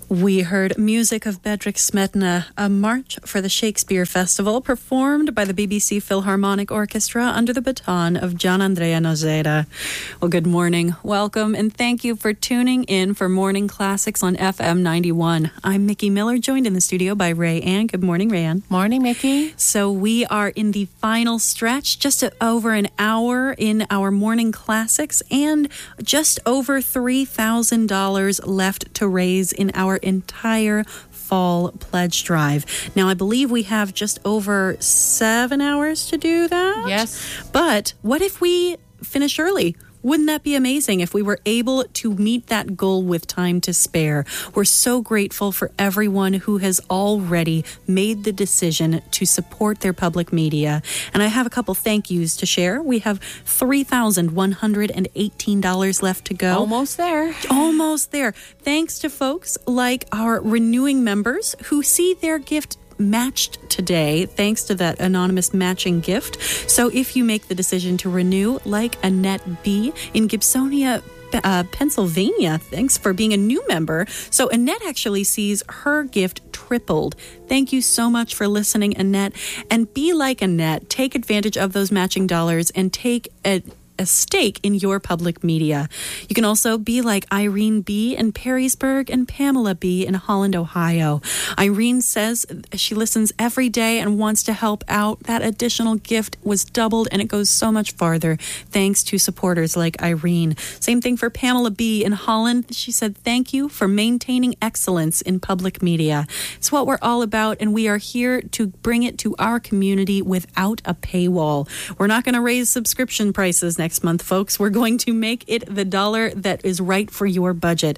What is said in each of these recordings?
We heard music of Bedřich Smetana, a march for the Shakespeare Festival, performed by the BBC Philharmonic Orchestra under the baton of Gian Andrea Nocera. Well, good morning, welcome, and thank you for tuning in for Morning Classics on FM 91. I'm Mickey Miller, joined in the studio by Ray Ann. Good morning, Ray Ann. Morning, Mickey. So we are in the final stretch, just over an hour in our Morning Classics, and just over $3,000 left to raise in our entire fall pledge drive. Now, I believe we have just over 7 hours to do that. Yes. But what if we finish early? Wouldn't that be amazing if we were able to meet that goal with time to spare? We're so grateful for everyone who has already made the decision to support their public media. And I have a couple thank yous to share. We have $3,118 left to go. Almost there. Almost there. Thanks to folks like our renewing members who see their gift matched today thanks to that anonymous matching gift. So if you make the decision to renew, like Annette B. in Gibsonia, Pennsylvania, thanks for being a new member. So Annette actually sees her gift tripled. Thank you so much for listening, Annette. And be like Annette. Take advantage of those matching dollars and take a stake in your public media. You can also be like Irene B. in Perrysburg and Pamela B. in Holland, Ohio. Irene says she listens every day and wants to help out. That additional gift was doubled and it goes so much farther thanks to supporters like Irene. Same thing for Pamela B. in Holland. She said, thank you for maintaining excellence in public media. It's what we're all about, and we are here to bring it to our community without a paywall. We're not going to raise subscription prices next month, folks. We're going to make it the dollar that is right for your budget.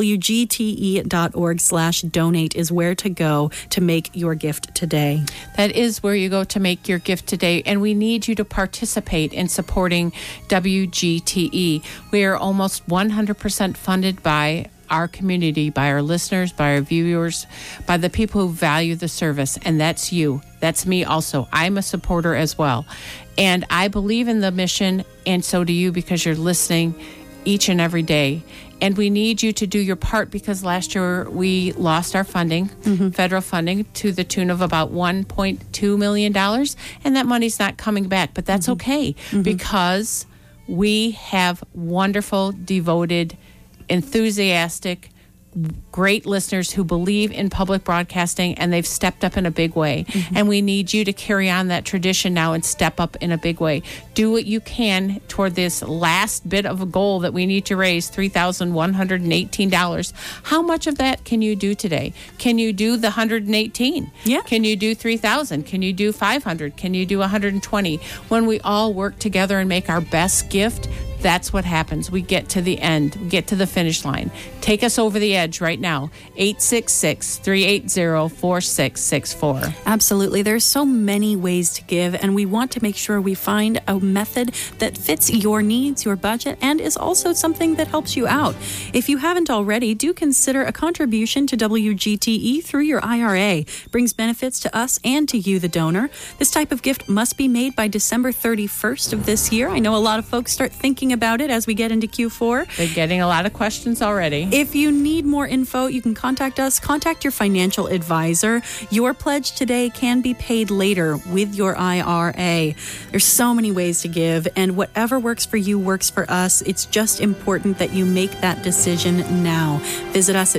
WGTE.org/donate is where to go to make your gift today. That is where you go to make your gift today, and we need you to participate in supporting WGTE. We are almost 100% funded by our community, by our listeners, by our viewers, by the people who value the service, and that's you. That's me also. I'm a supporter as well. And I believe in the mission, and so do you, because you're listening each and every day. And we need you to do your part, because last year we lost our funding, federal funding, to the tune of about $1.2 million. And that money's not coming back. But that's okay, because we have wonderful, devoted, enthusiastic, great listeners who believe in public broadcasting, and they've stepped up in a big way. And we need you to carry on that tradition now and step up in a big way. Do what you can toward this last bit of a goal that we need to raise, $3,118. How much of that can you do today? Can you do the 118? Yeah. Can you do 3,000? Can you do 500? Can you do 120? When we all work together and make our best gift, that's what happens. We get to the end. We get to the finish line. Take us over the edge right now. 866-380-4664. Absolutely. There's so many ways to give, and we want to make sure we find a method that fits your needs, your budget, and is also something that helps you out. If you haven't already, do consider a contribution to WGTE through your IRA. Brings benefits to us and to you, the donor. This type of gift must be made by December 31st of this year. I know a lot of folks start thinking about it as we get into Q4. They're getting a lot of questions already. If you need more info, you can contact us. Contact your financial advisor. Your pledge today can be paid later with your IRA. There's so many ways to give, and whatever works for you works for us. It's just important that you make that decision now. Visit us at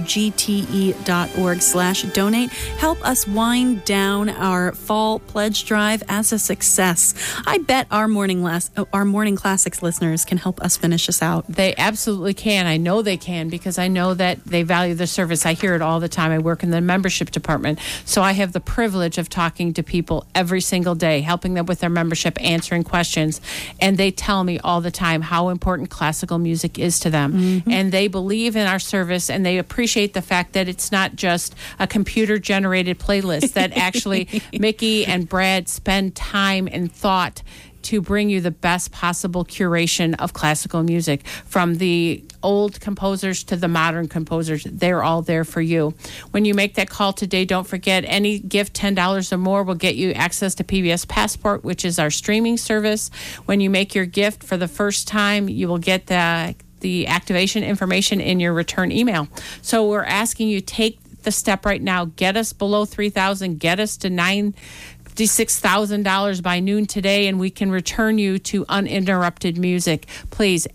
WGTE.org/donate. Help us wind down our fall pledge drive as a success. I bet our Morning Classics listeners can help us finish this out. They absolutely can. I know they can, because I know that they value the service. I hear it all the time. I work in the membership department, so I have the privilege of talking to people every single day, helping them with their membership, answering questions, and they tell me all the time how important classical music is to them. And they believe in our service, and they appreciate the fact that it's not just a computer-generated playlist, that actually Mickey and Brad spend time and thought to bring you the best possible curation of classical music, from the old composers to the modern composers. They're all there for you. When you make that call today, don't forget, any gift $10 or more will get you access to PBS Passport, which is our streaming service. When you make your gift for the first time, you will get the the activation information in your return email. So we're asking you, take the step right now. Get us below $3,000. Get us to $96,000 by noon today, and we can return you to uninterrupted music. Please,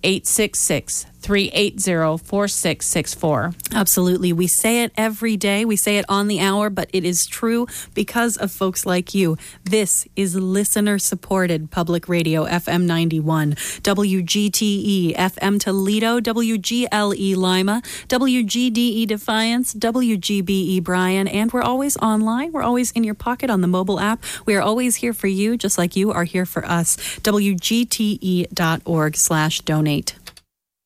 866-380-4664. Absolutely. We say it every day. We say it on the hour, but it is true because of folks like you. This is listener-supported public radio, FM 91, WGTE, FM Toledo, WGLE Lima, WGDE Defiance, WGBE Bryan, and we're always online. We're always in your pocket on the mobile app. We are always here for you, just like you are here for us. WGTE.org/donate.